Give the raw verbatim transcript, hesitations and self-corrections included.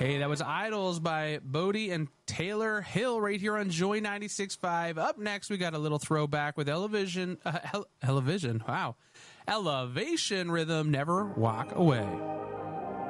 Hey, that was Idols by Bodie and Taylor Hill right here on Joy ninety-six point five. Up next, we got a little throwback with Elevation, uh, Ele- Elevation, wow. Elevation Rhythm, Never Walk Away.